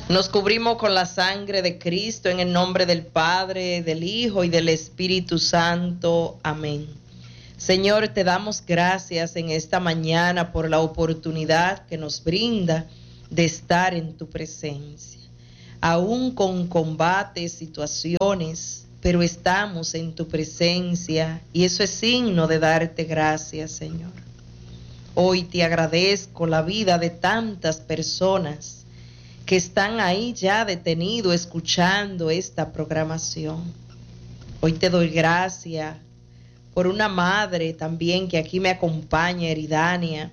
Nos cubrimos con la sangre de Cristo en el nombre del Padre, del Hijo y del Espíritu Santo. Amén. Señor, te damos gracias en esta mañana por la oportunidad que nos brinda de estar en tu presencia. Aún con combates, situaciones, pero estamos en tu presencia y eso es signo de darte gracias, Señor. Hoy te agradezco la vida de tantas personas que están ahí ya detenidos escuchando esta programación. Hoy te doy gracias por una madre también que aquí me acompaña, Eridania.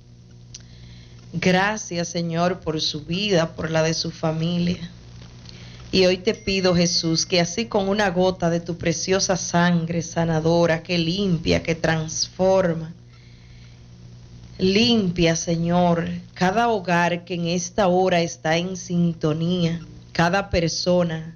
Gracias, Señor, por su vida, por la de su familia. Y hoy te pido, Jesús, que así con una gota de tu preciosa sangre sanadora, que limpia, que transforma, limpia, Señor, cada hogar que en esta hora está en sintonía, cada persona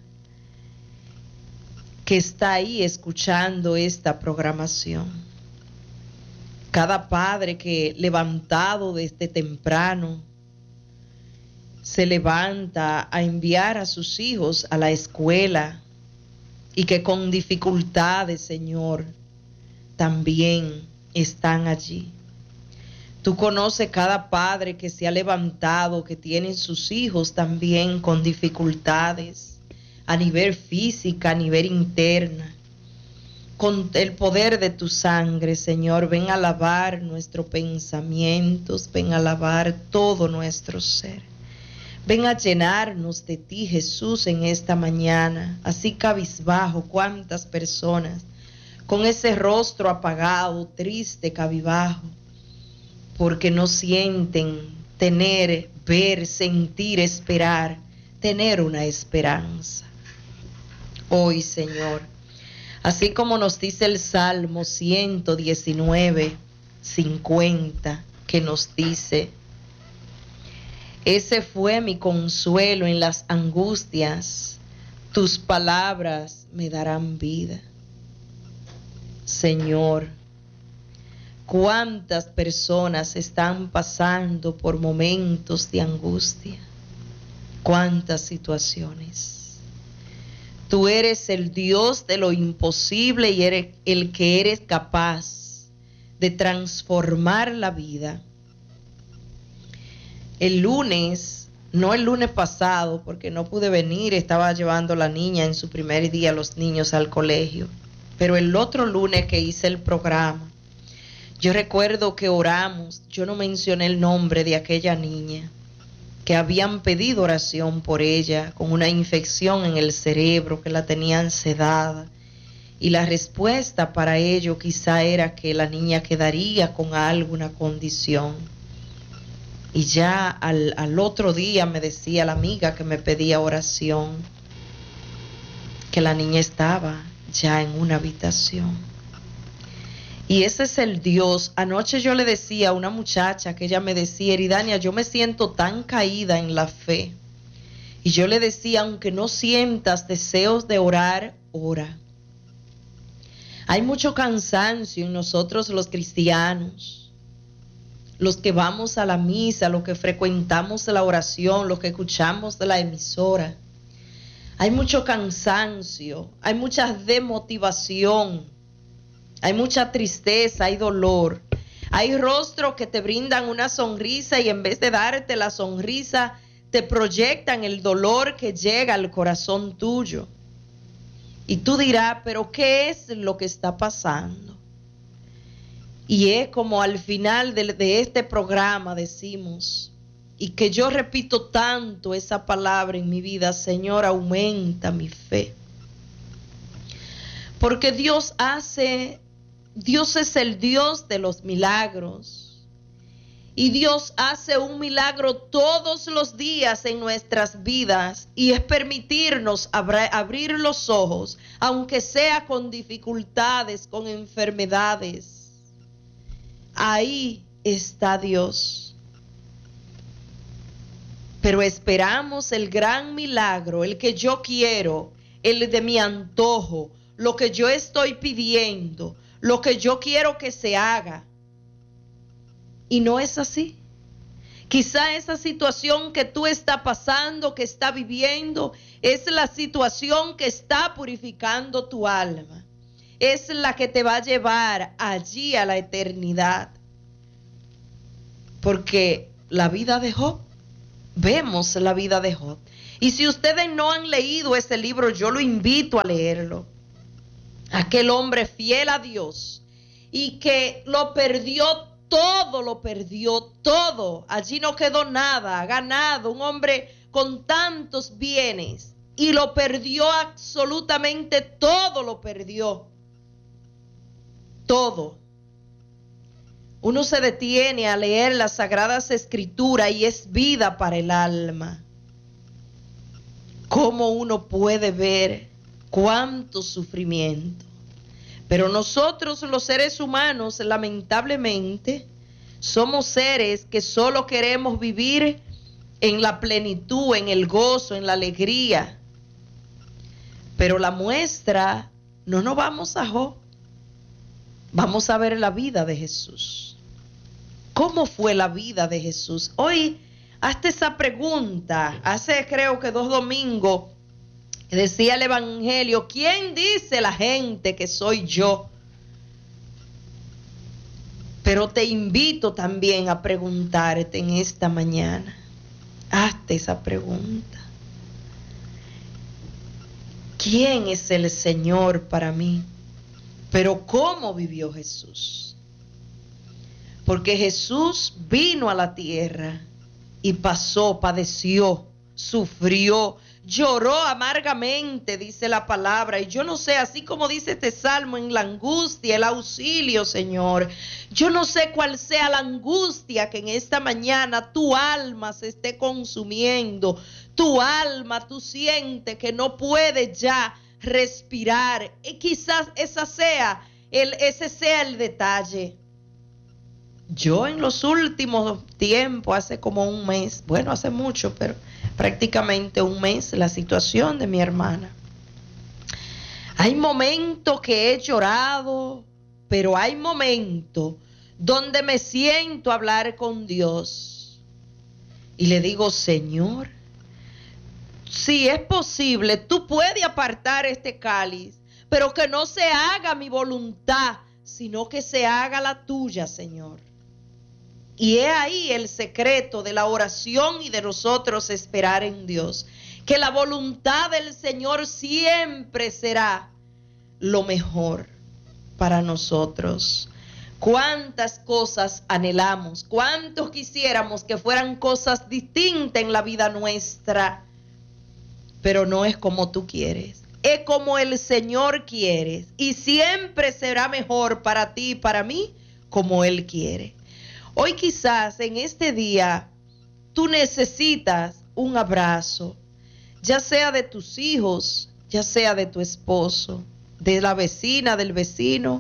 que está ahí escuchando esta programación, cada padre que levantado desde temprano se levanta a enviar a sus hijos a la escuela y que con dificultades, Señor, también están allí. Tú conoces cada padre que se ha levantado, que tiene sus hijos también con dificultades a nivel física, a nivel interna. Con el poder de tu sangre, Señor, ven a lavar nuestros pensamientos, ven a lavar todo nuestro ser. Ven a llenarnos de ti, Jesús, en esta mañana. Así cabizbajo, cuántas personas con ese rostro apagado, triste, cabizbajo, porque no sienten tener, ver, sentir, esperar, tener una esperanza. Hoy, Señor, así como nos dice el Salmo 119, 50, que nos dice: ese fue mi consuelo en las angustias, tus palabras me darán vida. Señor, ¿cuántas personas están pasando por momentos de angustia? ¿Cuántas situaciones? Tú eres el Dios de lo imposible y eres el que eres capaz de transformar la vida. El lunes, no el lunes pasado, porque no pude venir, estaba llevando a la niña en su primer día, los niños al colegio, pero el otro lunes que hice el programa, yo recuerdo que oramos, yo no mencioné el nombre de aquella niña, que habían pedido oración por ella, con una infección en el cerebro, que la tenían sedada, y la respuesta para ello quizá era que la niña quedaría con alguna condición. Y ya al otro día me decía la amiga que me pedía oración, que la niña estaba ya en una habitación. Y ese es el Dios. Anoche yo le decía a una muchacha que ella me decía: Eridania, yo me siento tan caída en la fe. Y yo le decía: aunque no sientas deseos de orar, ora. Hay mucho cansancio en nosotros los cristianos, los que vamos a la misa, los que frecuentamos la oración, los que escuchamos de la emisora. Hay mucho cansancio, hay mucha desmotivación. Hay mucha tristeza, hay dolor. Hay rostros que te brindan una sonrisa y en vez de darte la sonrisa, te proyectan el dolor que llega al corazón tuyo. Y tú dirás: pero ¿qué es lo que está pasando? Y es como al final de este programa decimos, y que yo repito tanto esa palabra en mi vida: Señor, aumenta mi fe. Porque Dios es el Dios de los milagros. Y Dios hace un milagro todos los días en nuestras vidas. Y es permitirnos abrir los ojos, aunque sea con dificultades, con enfermedades. Ahí está Dios. Pero esperamos el gran milagro, el que yo quiero, el de mi antojo, lo que yo estoy pidiendo, lo que yo quiero que se haga. Y no es así. Quizá esa situación que tú estás pasando, que estás viviendo, es la situación que está purificando tu alma. Es la que te va a llevar allí a la eternidad. Porque la vida de Job, vemos la vida de Job. Y si ustedes no han leído ese libro, yo lo invito a leerlo. Aquel hombre fiel a Dios y que lo perdió todo. Allí no quedó nada, ganado, un hombre con tantos bienes y lo perdió absolutamente todo, lo perdió. Todo. Uno se detiene a leer las Sagradas Escrituras y es vida para el alma. Cómo uno puede ver cuánto sufrimiento. Pero nosotros los seres humanos, lamentablemente, somos seres que solo queremos vivir en la plenitud, en el gozo, en la alegría. Pero la muestra, no nos vamos a Job. Vamos a ver la vida de Jesús. ¿Cómo fue la vida de Jesús? Hoy, hazte esa pregunta. Hace creo que 2 domingos, decía el Evangelio, ¿quién dice la gente que soy yo? Pero te invito también a preguntarte en esta mañana. Hazte esa pregunta. ¿Quién es el Señor para mí? Pero ¿cómo vivió Jesús? Porque Jesús vino a la tierra y pasó, padeció, sufrió, lloró amargamente, dice la palabra. Y yo no sé, así como dice este salmo, en la angustia, el auxilio, Señor. Yo no sé cuál sea la angustia que en esta mañana tu alma se esté consumiendo. Tu alma, tú sientes que no puedes ya respirar. Y quizás ese sea el detalle. Yo en los últimos tiempos, hace como un mes, bueno, hace mucho, pero prácticamente un mes, la situación de mi hermana. Hay momentos que he llorado, pero hay momentos donde me siento a hablar con Dios y le digo, Señor, si es posible, tú puedes apartar este cáliz, pero que no se haga mi voluntad, sino que se haga la tuya, Señor. Y he ahí el secreto de la oración y de nosotros esperar en Dios. Que la voluntad del Señor siempre será lo mejor para nosotros. Cuántas cosas anhelamos, cuántos quisiéramos que fueran cosas distintas en la vida nuestra. Pero no es como tú quieres. Es como el Señor quiere. Y siempre será mejor para ti y para mí como Él quiere. Hoy quizás en este día tú necesitas un abrazo, ya sea de tus hijos, ya sea de tu esposo, de la vecina, del vecino,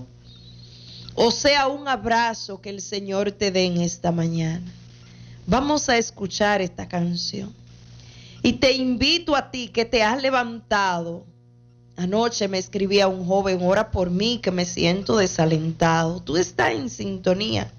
o sea un abrazo que el Señor te dé en esta mañana. Vamos a escuchar esta canción. Y te invito a ti que te has levantado. Anoche me escribía un joven, ora por mí que me siento desalentado. Tú estás en sintonía.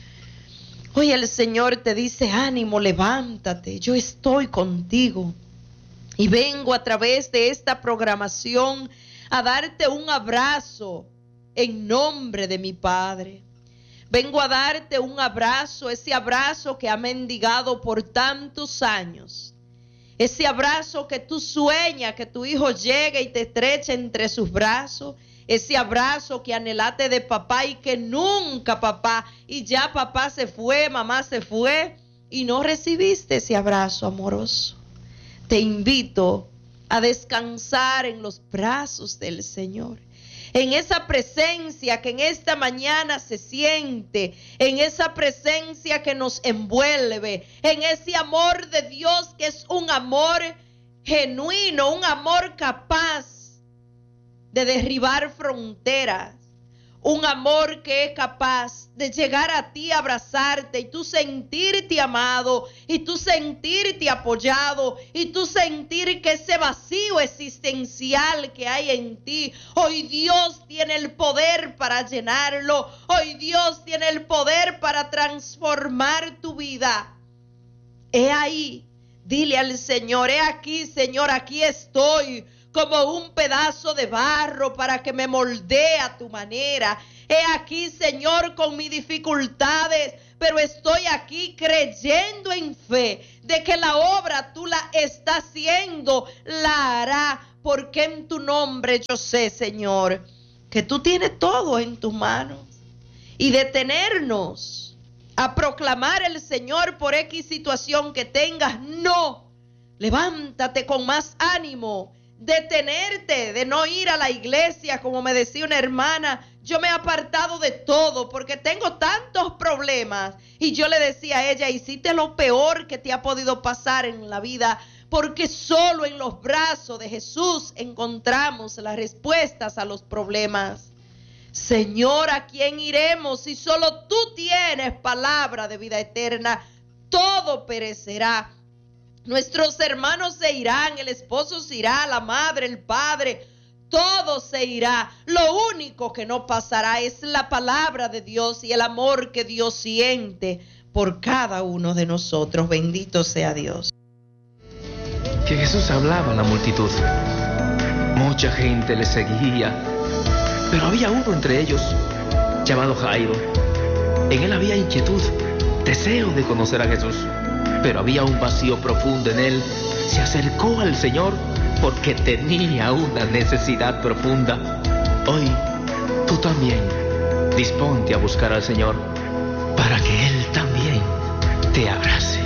Hoy el Señor te dice, ánimo, levántate, yo estoy contigo. Y vengo a través de esta programación a darte un abrazo en nombre de mi Padre. Vengo a darte un abrazo, ese abrazo que ha mendigado por tantos años. Ese abrazo que tú sueñas que tu hijo llegue y te estreche entre sus brazos. Ese abrazo que anhelaste de papá y que nunca papá, y ya papá se fue, mamá se fue y no recibiste ese abrazo amoroso. Te invito a descansar en los brazos del Señor, en esa presencia que en esta mañana se siente, en esa presencia que nos envuelve, en ese amor de Dios que es un amor genuino, un amor capaz de derribar fronteras, un amor que es capaz de llegar a ti, abrazarte y tú sentirte amado y tú sentirte apoyado y tú sentir que ese vacío existencial que hay en ti, hoy Dios tiene el poder para llenarlo, hoy Dios tiene el poder para transformar tu vida. He ahí, dile al Señor, he aquí, Señor, aquí estoy como un pedazo de barro para que me moldee a tu manera. He aquí, Señor, con mis dificultades, pero estoy aquí creyendo en fe de que la obra tú la estás haciendo, la hará, porque en tu nombre yo sé, Señor, que tú tienes todo en tus manos. Y detenernos a proclamar el Señor por X situación que tengas, no. Levántate con más ánimo. Detenerte de no ir a la iglesia, como me decía una hermana, yo me he apartado de todo porque tengo tantos problemas. Y yo le decía a ella, hiciste lo peor que te ha podido pasar en la vida, porque solo en los brazos de Jesús encontramos las respuestas a los problemas. Señor, ¿a quién iremos si solo tú tienes palabra de vida eterna? Todo perecerá. Nuestros hermanos se irán, el esposo se irá, la madre, el padre, todo se irá. Lo único que no pasará es la palabra de Dios y el amor que Dios siente por cada uno de nosotros. Bendito sea Dios. Que Jesús hablaba a la multitud. Mucha gente le seguía, pero había uno entre ellos, llamado Jairo. En él había inquietud, deseo de conocer a Jesús, pero había un vacío profundo en él. Se acercó al Señor porque tenía una necesidad profunda. Hoy, tú también, disponte a buscar al Señor para que Él también te abrace.